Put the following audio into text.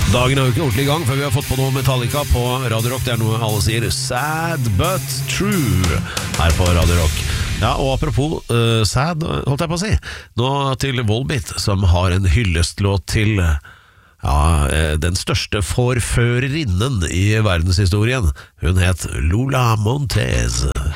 Dagen er jo ikke ordentlig i gang før vi har fått på noe Metallica på Radio Rock. Det er noe alle sier sad but true her på Radio Rock. Ja, og apropos sad, holdt jeg på å si, nå til Volbeat, som har en hyllestlåt til den største forførerinnen i verdenshistorien. Hun het Lola Montez.